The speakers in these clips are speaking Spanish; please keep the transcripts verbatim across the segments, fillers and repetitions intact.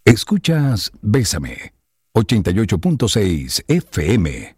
Escuchas Bésame, ochenta y ocho punto seis F M.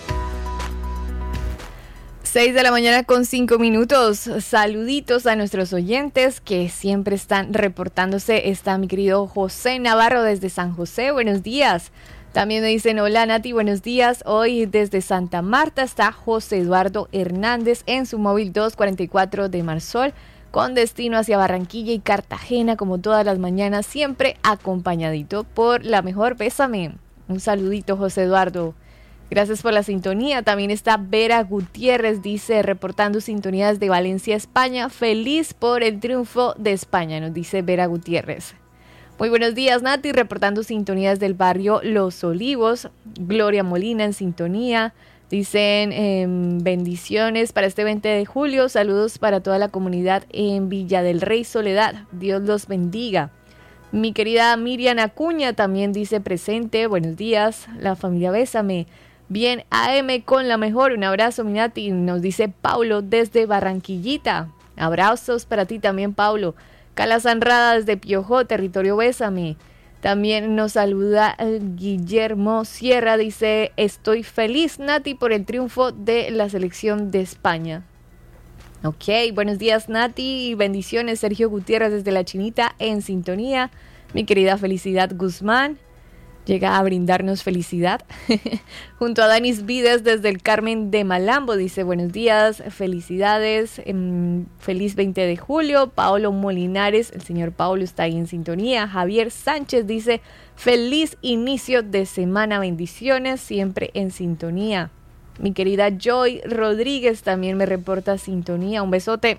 seis de la mañana con cinco minutos. Saluditos a nuestros oyentes que siempre están reportándose. Está mi querido José Navarro desde San José. Buenos días. También me dicen, hola Nati, buenos días. Hoy desde Santa Marta está José Eduardo Hernández en su móvil doscientos cuarenta y cuatro de Marsol, con destino hacia Barranquilla y Cartagena, como todas las mañanas, siempre acompañadito por la mejor Bésame. Un saludito, José Eduardo. Gracias por la sintonía. También está Vera Gutiérrez, dice, reportando sintonías de Valencia, España. Feliz por el triunfo de España, nos dice Vera Gutiérrez. Muy buenos días, Nati, reportando sintonías del barrio Los Olivos. Gloria Molina en sintonía. Dicen eh, bendiciones para este veinte de julio. Saludos para toda la comunidad en Villa del Rey Soledad. Dios los bendiga. Mi querida Miriam Acuña también dice presente. Buenos días, la familia Bésame. Bien, A M con la mejor. Un abrazo, mi Nati. Nos dice Paulo desde Barranquillita. Abrazos para ti también, Paulo. Cala Sanrada desde Piojó, territorio Bésame. También nos saluda Guillermo Sierra, dice, estoy feliz, Nati, por el triunfo de la selección de España. Ok, buenos días, Nati, y bendiciones. Sergio Gutiérrez desde La Chinita en sintonía. Mi querida Felicidad Guzmán llega a brindarnos felicidad. Junto a Danis Vides desde el Carmen de Malambo, dice, buenos días, felicidades, eh, feliz veinte de julio. Paolo Molinares, el señor Paolo está ahí en sintonía. Javier Sánchez dice, feliz inicio de semana, bendiciones, siempre en sintonía. Mi querida Joy Rodríguez también me reporta sintonía. Un besote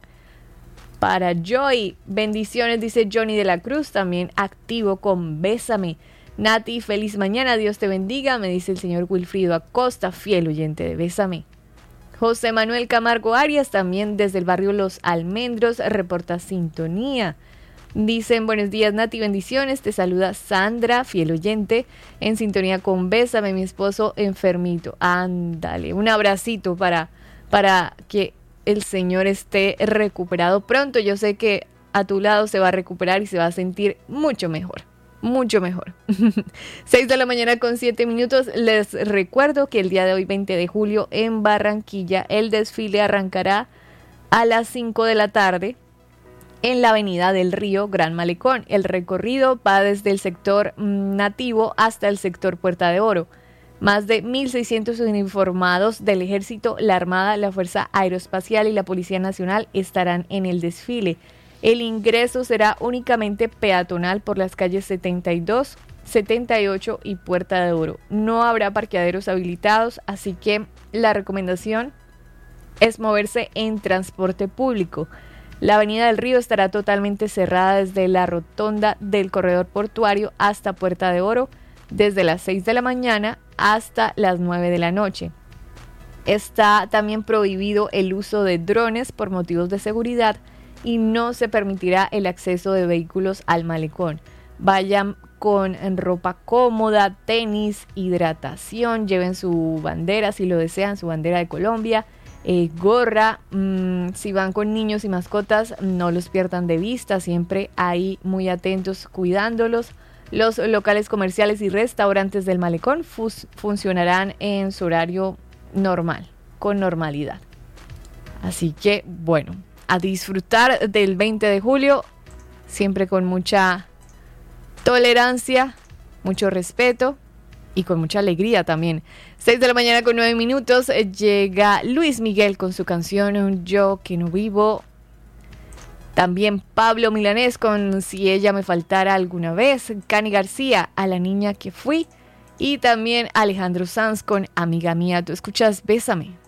para Joy. Bendiciones, dice Johnny de la Cruz, también activo con Bésame. Nati, feliz mañana, Dios te bendiga, me dice el señor Wilfrido Acosta, fiel oyente de Bésame. José Manuel Camargo Arias, también desde el barrio Los Almendros, reporta sintonía. Dicen, buenos días Nati, bendiciones, te saluda Sandra, fiel oyente, en sintonía con Bésame, mi esposo enfermito. Ándale, un abracito para, para que el señor esté recuperado pronto. Yo sé que a tu lado se va a recuperar y se va a sentir mucho mejor. Mucho mejor. seis de la mañana con siete minutos. Les recuerdo que el día de hoy, veinte de julio, en Barranquilla, el desfile arrancará a las cinco de la tarde en la avenida del Río Gran Malecón. El recorrido va desde el sector nativo hasta el sector Puerta de Oro. Más de mil seiscientos uniformados del Ejército, la Armada, la Fuerza Aeroespacial y la Policía Nacional estarán en el desfile. El ingreso será únicamente peatonal por las calles setenta y dos, setenta y ocho y Puerta de Oro. No habrá parqueaderos habilitados, así que la recomendación es moverse en transporte público. La Avenida del Río estará totalmente cerrada desde la rotonda del corredor portuario hasta Puerta de Oro, desde las seis de la mañana hasta las nueve de la noche. Está también prohibido el uso de drones por motivos de seguridad y no se permitirá el acceso de vehículos al malecón. Vayan con ropa cómoda, tenis, hidratación, lleven su bandera si lo desean, su bandera de Colombia, eh, gorra. Mmm, si van con niños y mascotas, no los pierdan de vista, siempre ahí muy atentos cuidándolos. Los locales comerciales y restaurantes del malecón fus- funcionarán en su horario normal, con normalidad. Así que, bueno, a disfrutar del veinte de julio, siempre con mucha tolerancia, mucho respeto y con mucha alegría también. seis de la mañana con nueve minutos, llega Luis Miguel con su canción Yo que no vivo. También Pablo Milanés con Si ella me faltara alguna vez. Cani García, A la niña que fui. Y también Alejandro Sanz con Amiga mía. Tú escuchas Bésame.